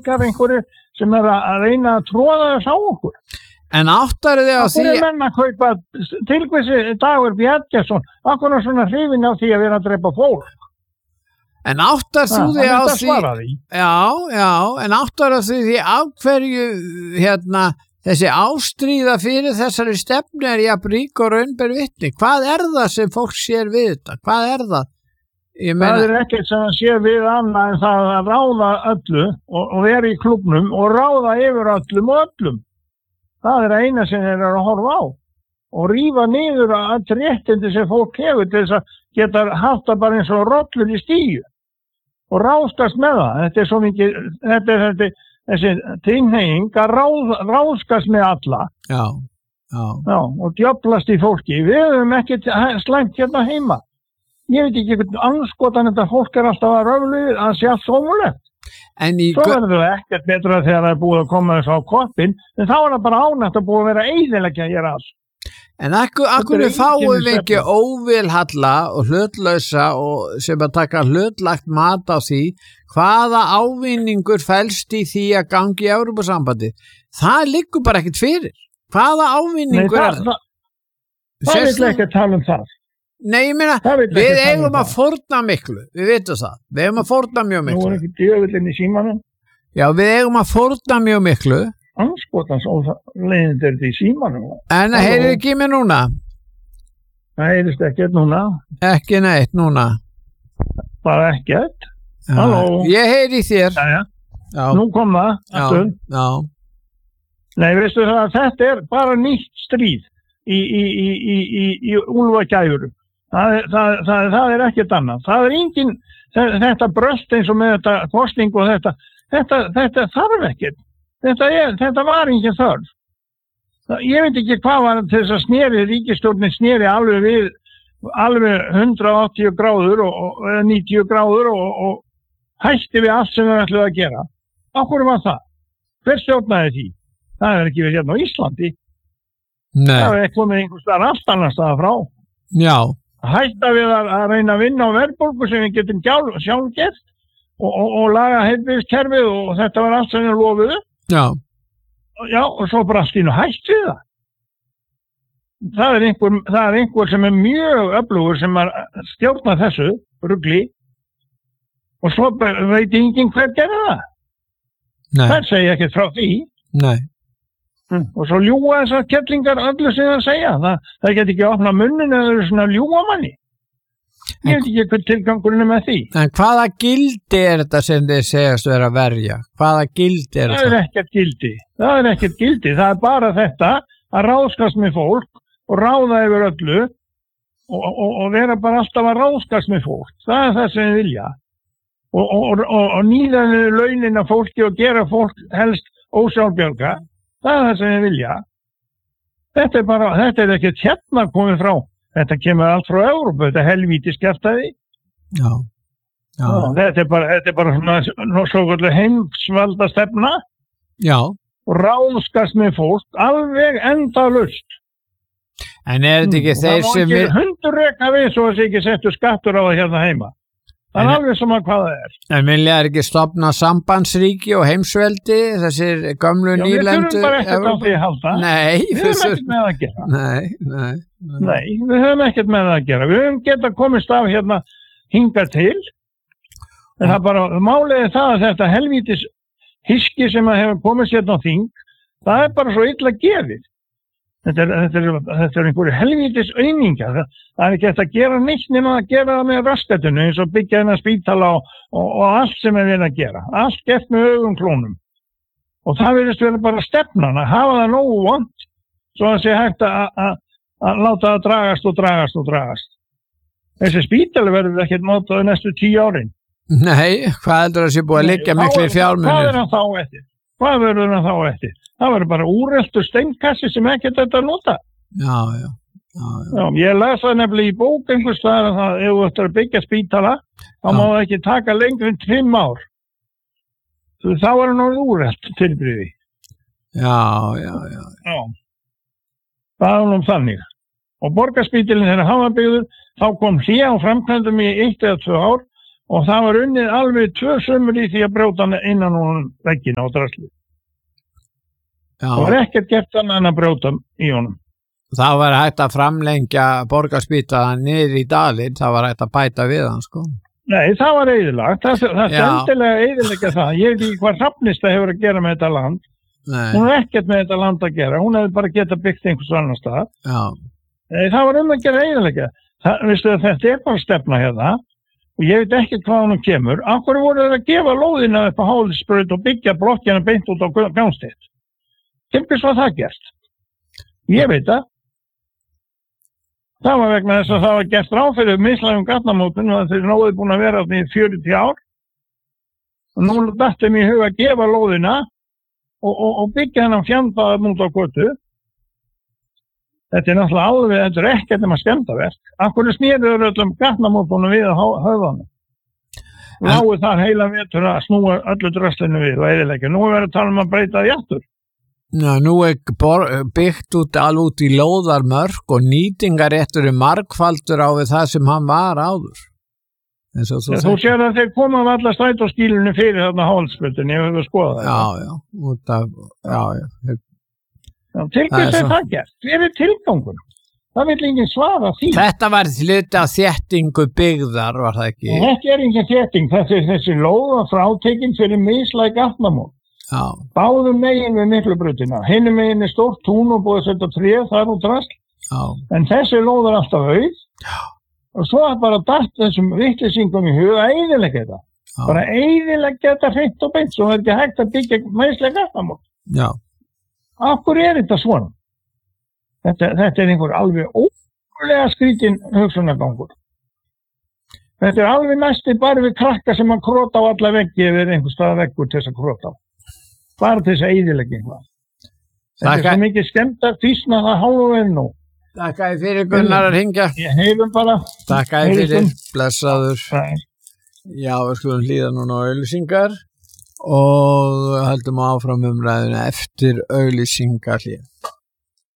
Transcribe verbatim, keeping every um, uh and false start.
peningar einhverjir sem er að reyna að tróða þess á okkur. En áttar þið á því... Akkur er menn að kaupa tilkvæmsi Dagur B. Edgerson, akkur er svona hrifin á því að vera að drepa fólk. En áttar þú því á því... Já, já, en áttar þú því á hverju, hérna, þessi ástríða fyrir þessari stefnu er jafn rík og raunber vitni. Hvað er það sem fólk sér við þetta? Hvað er það? Meina... Það er ekkert sem að sér við annað en það að ráða öllu og, og vera í klubnum og ráða yfir öllum og öllum. Það er eina sem þeir eru að horfa á og rífa niður að réttindi sem fólk hefur til þess að geta haft það bara eins og rollur í stíu og ráðskast með það. Þetta er svo mikið, þetta er þetta, þessi tilhneiging að ráð, ráðskast með alla. Já, já. Já, og djöflast í fólki. Við höfum ekkert slæmt hérna heima. Ég veit ekki hvernig anskotan þetta fólk er alltaf að röflu að sé allt sómulegt. Svo verður það ekkert betra þegar það er búið að koma þess á koppin, en þá er það bara ánægt að búið að vera eyðileggja að gera allt. En akkur, akkur fáum við ekki óvilhalla og hlutlausa og sem að taka hlutlagt mat á því hvaða ávinningur felst í því að gangi í Evrópusambandi. Það liggur bara ekkert fyrir. Hvaða ávinningur Nei, er það? Það, það vil ekki að tala um það. Nei, ég meina, við eigum að fórna miklu, við veitum það, við eigum að fórna mjög miklu. Nú er ekki djöfullinn í símanum. Já, við eigum að fórna mjög miklu. Anskotans og leiðin er þetta í símanum. En heyrðu ekki mig núna? Það heyrðist ekkert núna. Ekki neitt núna. Bara ekkert. Já, Halló. Ég heyri þér. Já, já. Nú kom það. Já, já. Nei, veistu það að þetta er bara nýtt stríð í, í, í, í, í, í úlfagæfurum. Það er, það, það, það er ekkert annað. Það er engin, þetta bröst eins og með þetta kostning og þetta, þetta, þetta þarf ekkert. Þetta, er, þetta var engin þörf. Ég veit ekki hvað var til þess að sneri, ríkisstjórnin sneri alveg við, alveg hundrað og áttatíu gráður og, og níutíu gráður og, og hætti við allt sem við ætluðu að gera. Akkur var það? Hver stjórnaði því? Það er ekki verið hérna á Íslandi. Nei. Það er komið einhvers staðar allt annars staðar frá. Já. Hætta við að, að reyna að vinna á verðbólgu sem við getum sjálf, sjálf gert og, og, og laga heilbrigðiskerfið og þetta var allt sem við lofuðu. Já. Já, og svo bara allt í nú hætt við það. Það er einhver, það er einhver sem er mjög öflugur sem er stjórna þessu rugli og svo veit enginn hver gerði það. Nei. Það segja ekkert frá því. Nei. Mm. Og svo ljúga þessar kettlingar öllu sem það segja. Það, það get ekki að opna munnin eða eru svona ljúga manni. Ég veit ekki hvað tilgangurinn er með því. En hvaða gildi er þetta sem þið segjast vera að verja? Hvaða gildi er það? þetta? Það er ekkert gildi. Það er ekkert gildi. Það er bara þetta að ráðskast með fólk og ráða yfir öllu og, og, og vera bara alltaf að ráðskast með fólk. Það er það sem við vilja. Og, og, og, og nýða niður launin af fólki og gera fólk helst ósjálfbjarga. Það er það sem við vilja. Þetta er bara, þetta er ekkert hérna komið frá. Þetta kemur allt frá Evrópu, þetta er helvíti skeftaði. Já. Já. Já, þetta er bara, þetta er bara svona svo heimsvalda stefna. Já. Og ráðskast með fólk alveg endalaust. En er þetta ekki þeir sem... Það má ekki hundur reka við svo að það ekki settu skattur á það hérna heima. Það er alveg sem að hvað það er. En vilja er ekki stofna sambandsríki og heimsveldi, þessir gömlu Já, nýlendu... við þurfum bara ekkert á því að halda. Nei. Við höfum ekkert með það að gera. Nei, nei. Nei, nei við höfum ekkert með það að gera. Við höfum geta komist af hérna hingað til. En það bara, málið er það að þetta helvítis hyski sem að hefur komist hérna á þing, það er bara svo illa gefið. Þetta er, þetta er, þetta er einhverju helvítis auðninga. Það, það er ekki eftir að gera neitt nema að gera það með raskatinu eins og byggja hennar spítala og, og, og allt sem er verið að gera. Allt gert með augum klónum. Og það verðist vera bara stefnan að hafa það nógu vant svo að sé hægt að láta það dragast og dragast og dragast. Þessi spítali verður ekki notaði næstu tíu árin. Nei, hvað heldur það sé búið að liggja miklu fjármunir? Hvað er það þá eftir? Hvað verður það þá eftir? Það verður bara úreltur steinkassi sem ekki þetta að nota. Já, já. Já, já. Já, ég las það nefnilega í bók einhvers staðar að það, ef þú ættir að byggja spítala, þá má það ekki taka lengur en fimm ár. Þá er það náttúrulega úrelt tilbrigði. Já, já, já. Já. Það er nú þannig. Og borgarspítilinn þegar hann var byggður, þá kom hlé á framkvæmdum í eitt eða tvö ár og það var unnið alveg tvö sömur í því að brjóta hann innan hún veggina á drasli. Það var ekkert gert annað en að brjóta í honum. Það var hægt að framlengja borgarspítalann niður í dalinn, það var hægt að bæta við hann, sko. Nei, það var eyðilagt, það, það stendilega eyðilegja það. Ég veit ekki hvað Hrafnista hefur að gera með þetta land. Nei. Hún er ekkert með þetta land að gera, hún hefði bara getað byggt einhvers annar stað. Já. Nei, það var um að gera eyðilegja. Vistu að þetta er bara stefna hérna, og ég veit ekki hvað hún kemur. Af hverju voru þeir að gefa lóðina upp á Háleitsbraut og byggja blokkina beint út á Gangstétt? Til hvers var það gert? Ég veit það. Það var vegna þess að það var gert ráð fyrir mislægum gatnamótum og þeir náðu búin að vera í fjörutíu ár. Og nú dættum í hug að gefa lóðina og, og, og byggja hennan fjandaða út á götu. Þetta er náttúrulega alveg, þetta er ekkert nema skemmdarverk. Akkur snýrður öllum gatnamótunum við að höfðanum. Lágu þar heila vetur að snúa öllu dröslinu við og eyðileggja. Nú er verið að tala um að breyta því aftur. Ná, nú er byggt út alveg út í lóðarmörk og nýtingaréttur er margfaldur á við það sem hann var áður. Þú, ja, þú sér að þeir koma af alla strætóskílunum fyrir þarna Háleitsbrautinni, ég hefur skoðað það. Já, já, út af, já, já. já til hvers er það gert? Hver er tilgangur? Það vil enginn svara því. Þetta var hluti af þéttingu byggðar, var það ekki? Þetta er enginn þétting, þessi, þessi lóða frátekinn fyrir mislæg gatnamót. Já. Báðum megin við Miklubrautina. Hinum megin er stórt tún og búið að setja tré, það er nú drasl. Já. En þessi lóð er alltaf auð. Já. Og svo er bara dætt þessum vitleysingum í hug að eyðileggja þetta. Já. Bara eyðileggja þetta hreint og beint, svo er ekki hægt að byggja mislæg gatnamót. Já. Af hverju er þetta svona? Þetta, þetta er einhver alveg ótrúlega skrítin hugsunargangur. Þetta er alveg næsti bara við krakka sem að króta á alla veggi ef er einhver stað veggur til þess að króta á. Bara til þess að eyðileggja eitthvað. Þetta er svo mikið skemmt að físna það hálfu en nú. Takk að fyrir Gunnar að ringja. Ég heilum bara. Takk að fyrir, blessaður. Nei. Já, við skulum hlýða núna á auglýsingar og höldum áfram umræðuna eftir auglýsingar hlýða.